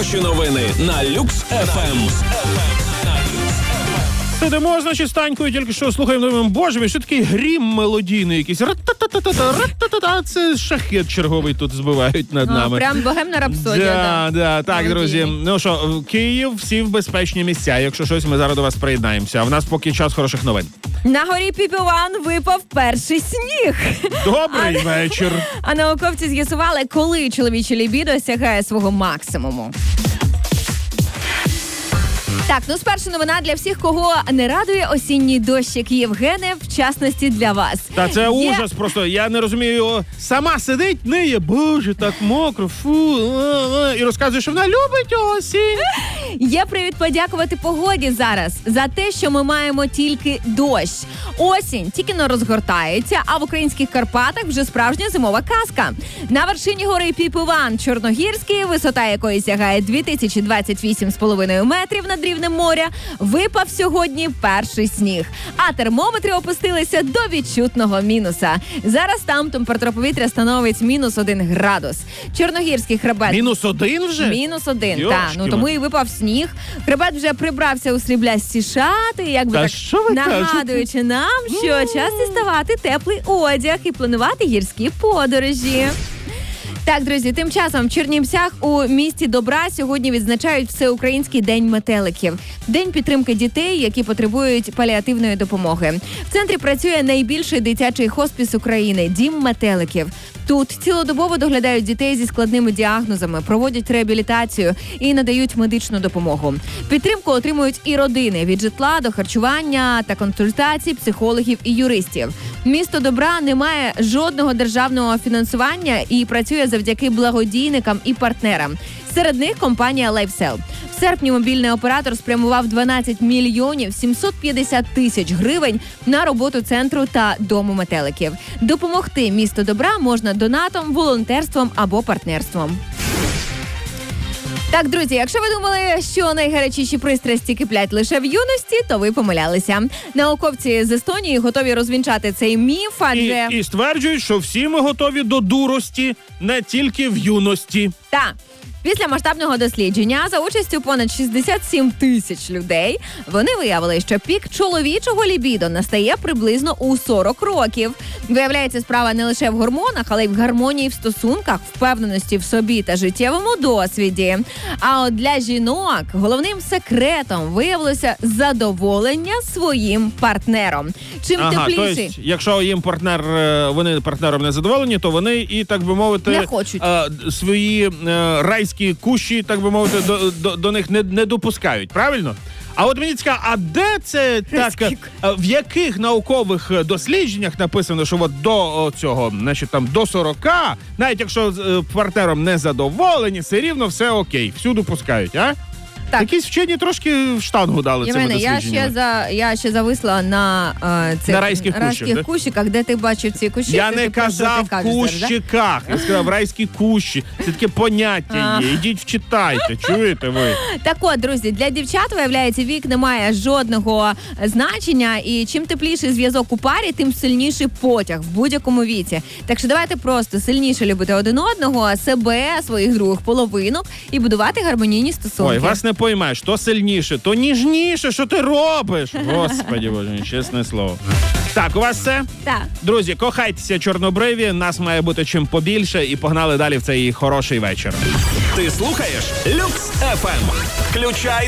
Хороші новини на Люкс ФМ. Сидимо, значить, з Танькою тільки що слухаємо, думаємо, боже мій, що такий грім мелодійний якийсь. Ра-та-та-та-та-та, це шахет черговий тут збивають над нами. Прям богемна рапсодія. Да. Так, друзі. Ну що, Київ, всі в безпечні місця. Якщо щось, ми зараз до вас приєднаємося. А в нас поки час хороших новин. На горі Піпіван випав перший сніг. Добрий вечір. А науковці з'ясували, коли чоловіче лібідо сягає свого максимуму. Так, спершу новина для всіх, кого не радує осінній дощик. Євгене, в частності для вас. Та це ужас просто. Я не розумію. Сама сидить, ниє, боже, так мокро, фу. І розказує, що вона любить осінь. Є привід подякувати погоді зараз за те, що ми маємо тільки дощ. Осінь тільки-но розгортається, а в українських Карпатах вже справжня зимова казка. На вершині гори Піпіван Чорногірський, висота якої сягає 2028,5 метрів над рівнем моря, випав сьогодні перший сніг. А термометри опустилися до відчутного мінуса. Зараз там температура повітря становить -1 градус. Чорногірський хребет... -1 вже? -1, так. Тому і випав сніг. Хребет вже прибрався у сріблясті шати, якби так нагадуючи нам, що час діставати теплий одяг і планувати гірські подорожі. Так, друзі, тим часом в Чернівцях у місті Добра сьогодні відзначають Всеукраїнський день метеликів. День підтримки дітей, які потребують паліативної допомоги. В центрі працює найбільший дитячий хоспіс України – Дім метеликів. Тут цілодобово доглядають дітей зі складними діагнозами, проводять реабілітацію і надають медичну допомогу. Підтримку отримують і родини – від житла до харчування та консультацій психологів і юристів. Місто Добра не має жодного державного фінансування і працює завдяки благодійникам і партнерам. Серед них компанія LifeSell. В серпні мобільний оператор спрямував 12 мільйонів 750 тисяч гривень на роботу центру та дому метеликів. Допомогти місту Добра можна донатом, волонтерством або партнерством. Так, друзі, якщо ви думали, що найгарячіші пристрасті киплять лише в юності, то ви помилялися. Науковці з Естонії готові розвінчати цей міф, адже... І стверджують, що всі ми готові до дурості, не тільки в юності. Так. Після масштабного дослідження за участю понад 67 тисяч людей вони виявили, що пік чоловічого лібідо настає приблизно у 40 років. Виявляється, справа не лише в гормонах, але й в гармонії в стосунках, впевненості в собі та життєвому досвіді. А от для жінок головним секретом виявилося задоволення своїм партнером. Чим тепліший... Тобто, якщо їм вони партнером не задоволені, то вони і, так би мовити, не хочуть. Свої райські кущі, так би мовити, до них не допускають, правильно? А от мені цікаво, а де це так, в яких наукових дослідженнях написано, що от до цього, значить, там до 40, навіть якщо партнером не задоволені, все рівно все окей, всюди пускають, а? Так. Якісь вчені трошки в штангу дали цими дослідженнями. Я ще зависла на цих райських кущиках, де ти бачив ці кущі. Я не казав кущиках, я сказав райські кущі. Це таке поняття є. Ідіть вчитайте, чуєте ви? Так от, друзі, для дівчат, виявляється, вік не має жодного значення. І чим тепліший зв'язок у парі, тим сильніший потяг в будь-якому віці. Так що давайте просто сильніше любити один одного, себе, своїх других половинок і будувати гармонійні стосунки. Ой, вас не поймаєш, то сильніше, то ніжніше, що ти робиш? Господи боже, чесне слово. Так, у вас все? Так. Друзі, кохайтеся чорнобриві, нас має бути чим побільше, і погнали далі в цей хороший вечір. Ти слухаєш Люкс ФМ. Включай